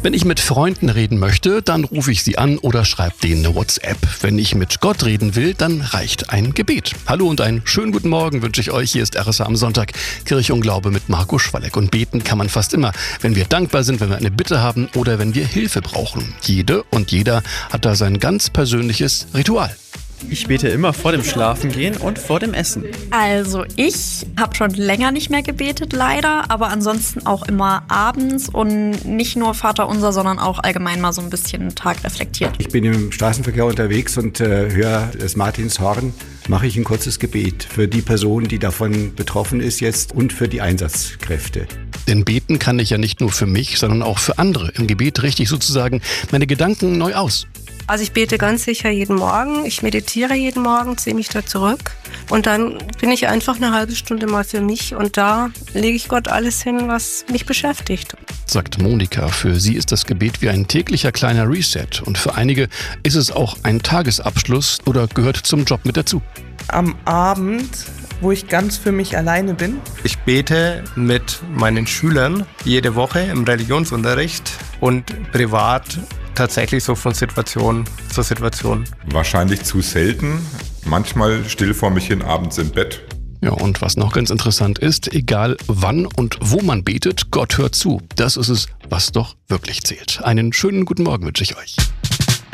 Wenn ich mit Freunden reden möchte, dann rufe ich sie an oder schreibe denen eine WhatsApp. Wenn ich mit Gott reden will, dann reicht ein Gebet. Hallo und einen schönen guten Morgen wünsche ich euch. Hier ist RSA am Sonntag, Kirche und Glaube mit Marco Schwalleck. Und beten kann man fast immer, wenn wir dankbar sind, wenn wir eine Bitte haben oder wenn wir Hilfe brauchen. Jede und jeder hat da sein ganz persönliches Ritual. Ich bete immer vor dem Schlafengehen und vor dem Essen. Also ich habe schon länger nicht mehr gebetet, leider, aber ansonsten auch immer abends und nicht nur Vaterunser, sondern auch allgemein mal so ein bisschen den Tag reflektiert. Ich bin im Straßenverkehr unterwegs und höre das Martinshorn, mache ich ein kurzes Gebet für die Person, die davon betroffen ist jetzt und für die Einsatzkräfte. Denn beten kann ich ja nicht nur für mich, sondern auch für andere. Im Gebet richte ich sozusagen meine Gedanken neu aus. Also ich bete ganz sicher jeden Morgen, ich meditiere jeden Morgen, ziehe mich da zurück und dann bin ich einfach eine halbe Stunde mal für mich und da lege ich Gott alles hin, was mich beschäftigt. Sagt Monika. Für sie ist das Gebet wie ein täglicher kleiner Reset und für einige ist es auch ein Tagesabschluss oder gehört zum Job mit dazu. Am Abend, wo ich ganz für mich alleine bin. Ich bete mit meinen Schülern jede Woche im Religionsunterricht und privat tatsächlich so von Situation zu Situation. Wahrscheinlich zu selten, manchmal still vor mich hin abends im Bett. Ja, und was noch ganz interessant ist, egal wann und wo man betet, Gott hört zu. Das ist es, was doch wirklich zählt. Einen schönen guten Morgen wünsche ich euch.